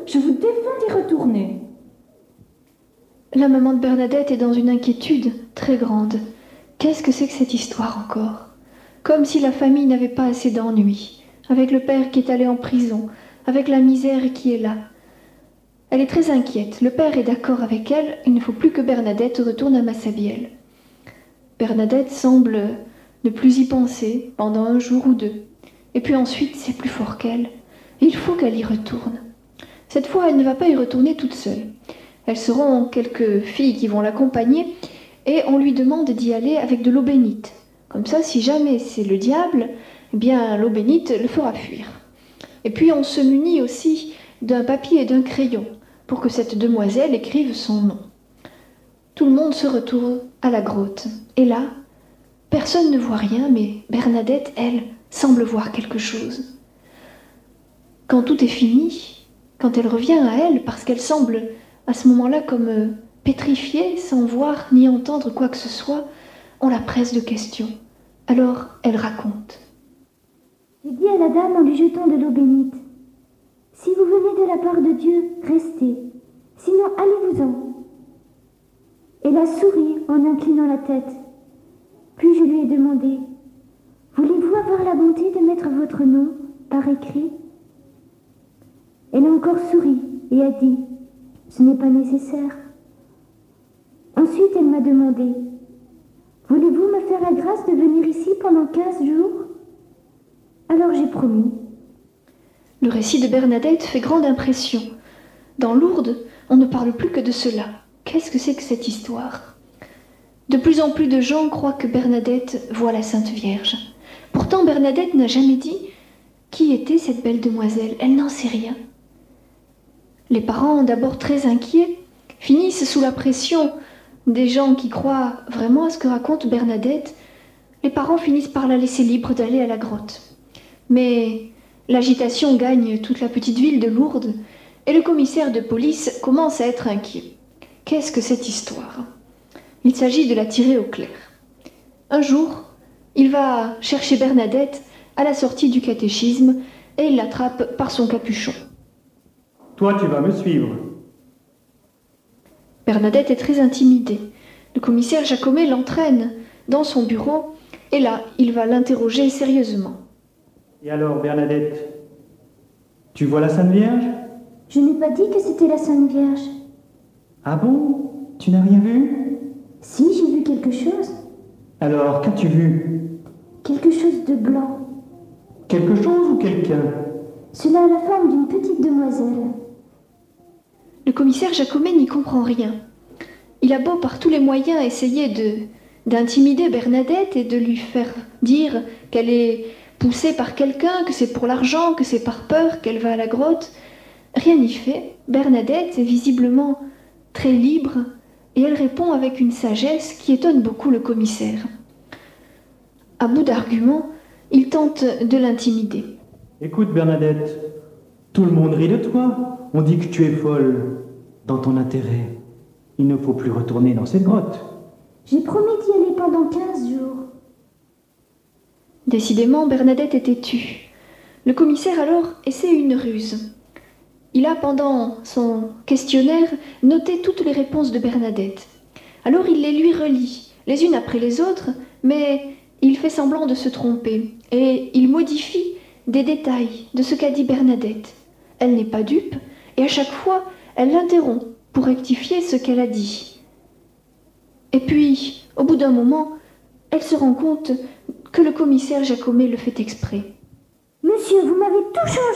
je vous défends d'y retourner. La maman de Bernadette est dans une inquiétude très grande. Qu'est-ce que c'est que cette histoire encore? Comme si la famille n'avait pas assez d'ennuis, avec le père qui est allé en prison, avec la misère qui est là. Elle est très inquiète. Le père est d'accord avec elle, il ne faut plus que Bernadette retourne à Massabielle. Bernadette semble ne plus y penser pendant un jour ou deux. Et puis ensuite, c'est plus fort qu'elle. Il faut qu'elle y retourne. Cette fois, elle ne va pas y retourner toute seule. Elles seront quelques filles qui vont l'accompagner et on lui demande d'y aller avec de l'eau bénite. Comme ça, si jamais c'est le diable, eh bien l'eau bénite le fera fuir. Et puis on se munit aussi d'un papier et d'un crayon pour que cette demoiselle écrive son nom. Tout le monde se retourne à la grotte. Et là, personne ne voit rien, mais Bernadette, elle, semble voir quelque chose. Quand tout est fini, quand elle revient à elle, parce qu'elle semble à ce moment-là comme pétrifiée, sans voir ni entendre quoi que ce soit, on la presse de questions. Alors elle raconte. J'ai dit à la dame en lui jetant de l'eau bénite, « Si vous venez de la part de Dieu, restez, sinon allez-vous-en. » Elle a souri en inclinant la tête. Puis je lui ai demandé, « Voulez-vous avoir la bonté de mettre votre nom par écrit ?» Elle a encore souri et a dit, « Ce n'est pas nécessaire. » Ensuite, elle m'a demandé, « Voulez-vous me faire la grâce de venir ici pendant 15 jours ?» Alors j'ai promis. Le récit de Bernadette fait grande impression. Dans Lourdes, on ne parle plus que de cela. Qu'est-ce que c'est que cette histoire? De plus en plus de gens croient que Bernadette voit la Sainte Vierge. Pourtant, Bernadette n'a jamais dit qui était cette belle demoiselle. Elle n'en sait rien. Les parents, d'abord très inquiets, finissent sous la pression des gens qui croient vraiment à ce que raconte Bernadette. Les parents finissent par la laisser libre d'aller à la grotte. Mais l'agitation gagne toute la petite ville de Lourdes et le commissaire de police commence à être inquiet. Qu'est-ce que cette histoire? Il s'agit de la tirer au clair. Un jour, il va chercher Bernadette à la sortie du catéchisme et il l'attrape par son capuchon. Toi, tu vas me suivre. Bernadette est très intimidée. Le commissaire Jacomet l'entraîne dans son bureau et là, il va l'interroger sérieusement. Et alors, Bernadette, tu vois la Sainte Vierge? Je n'ai pas dit que c'était la Sainte Vierge. Ah bon? Tu n'as rien vu? Si, j'ai vu quelque chose. Alors, qu'as-tu vu? Quelque chose de blanc. Quelque chose ou quelqu'un? Cela a la forme d'une petite demoiselle. Le commissaire Jacomet n'y comprend rien. Il a beau par tous les moyens essayer d'intimider Bernadette et de lui faire dire qu'elle est poussée par quelqu'un, que c'est pour l'argent, que c'est par peur qu'elle va à la grotte. Rien n'y fait. Bernadette est visiblement très libre et elle répond avec une sagesse qui étonne beaucoup le commissaire. À bout d'arguments, il tente de l'intimider. Écoute, Bernadette, tout le monde rit de toi. On dit que tu es folle dans ton intérêt. Il ne faut plus retourner dans cette grotte. J'ai promis d'y aller pendant 15 jours. Décidément, Bernadette est têtue. Le commissaire alors essaie une ruse. Il a, pendant son questionnaire, noté toutes les réponses de Bernadette. Alors il les lui relit, les unes après les autres, mais il fait semblant de se tromper et il modifie des détails de ce qu'a dit Bernadette. Elle n'est pas dupe et à chaque fois, elle l'interrompt pour rectifier ce qu'elle a dit. Et puis, au bout d'un moment, elle se rend compte que le commissaire Jacomet le fait exprès. « Monsieur, vous m'avez tout changé !»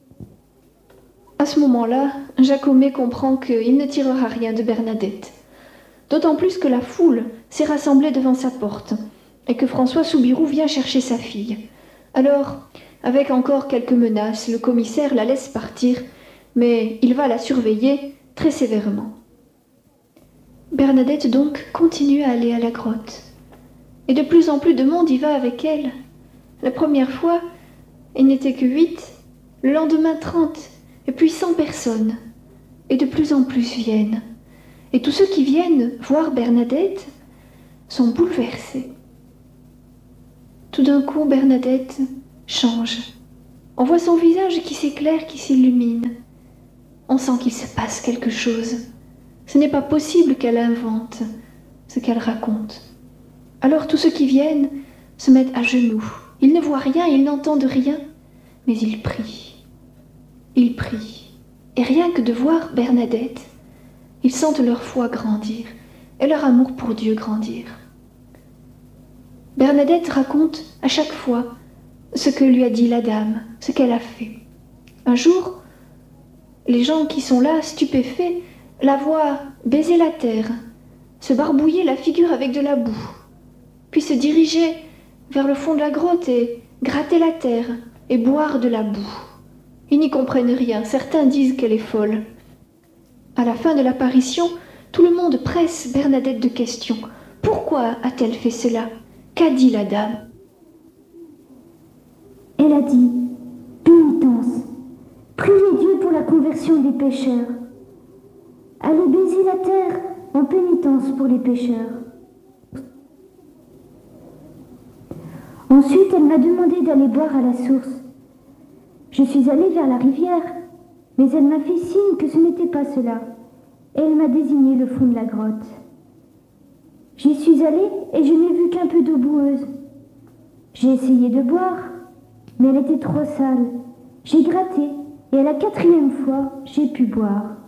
À ce moment-là, Jacomet comprend qu'il ne tirera rien de Bernadette. D'autant plus que la foule s'est rassemblée devant sa porte et que François Soubirous vient chercher sa fille. Alors, avec encore quelques menaces, le commissaire la laisse partir, mais il va la surveiller très sévèrement. Bernadette donc continue à aller à la grotte. Et de plus en plus de monde y va avec elle. La première fois, il n'était que 8, le lendemain 30, et puis 100 personnes. Et de plus en plus viennent. Et tous ceux qui viennent voir Bernadette sont bouleversés. Tout d'un coup, Bernadette change. On voit son visage qui s'éclaire, qui s'illumine. On sent qu'il se passe quelque chose. Ce n'est pas possible qu'elle invente ce qu'elle raconte. Alors tous ceux qui viennent se mettent à genoux. Ils ne voient rien, ils n'entendent rien, mais ils prient. Ils prient. Et rien que de voir Bernadette, ils sentent leur foi grandir et leur amour pour Dieu grandir. Bernadette raconte à chaque fois ce que lui a dit la dame, ce qu'elle a fait. Un jour, les gens qui sont là, stupéfaits, la voient baiser la terre, se barbouiller la figure avec de la boue, puis se diriger vers le fond de la grotte et gratter la terre et boire de la boue. Ils n'y comprennent rien, certains disent qu'elle est folle. À la fin de l'apparition, tout le monde presse Bernadette de questions. Pourquoi a-t-elle fait cela? Qu'a dit la dame? Elle a dit « Pénitence, priez Dieu pour la conversion des pécheurs. Allez baiser la terre en pénitence pour les pécheurs. » Ensuite, elle m'a demandé d'aller boire à la source. Je suis allée vers la rivière, mais elle m'a fait signe que ce n'était pas cela, et elle m'a désigné le fond de la grotte. J'y suis allée et je n'ai vu qu'un peu d'eau boueuse. J'ai essayé de boire, mais elle était trop sale. J'ai gratté et à la 4e fois, j'ai pu boire.